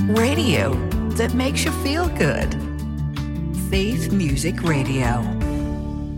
Radio that makes you feel good. Faith Music Radio.